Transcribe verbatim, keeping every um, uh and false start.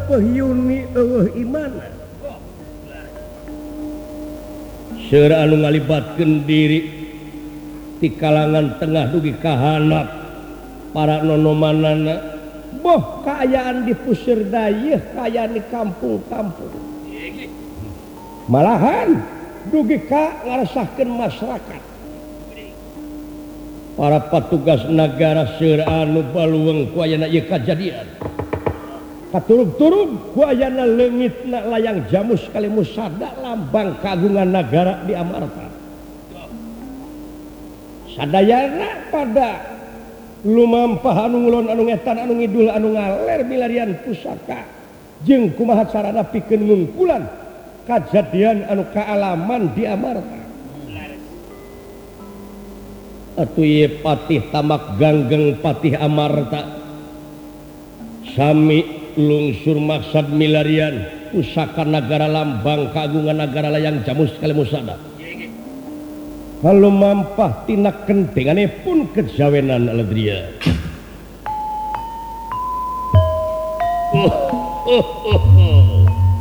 pehyuni eueuh imana seueur anu ngalibatkeun diri di kalangan tengah dugi kahanap para nonomanana boh kaayaan di puseur dayeuh kaayaan di kampung-kampung malahan dugi ka ngarasakeun masyarakat para petugas negara seueur anu baluweung ku ayeuna ieu kajadian katurug-turug ku ayeuna leungitna layang jamus kali musada lambang kagungan negara di Amarta sadayana pada lumampah anu ngulon anu ngetan anu ngidul anu ngaler milarian pusaka jeung kumaha carana pikeun ngungkulan kajadian anu kaalaman di Amarta atuh ieu patih tamak ganggeng patih Amarta sami lungsur maksad milarian pusaka negara lambang kagungan negara layang jamus kali musada kalau mampah tina kentenganipun kejawenan aladria oh, oh, oh, oh.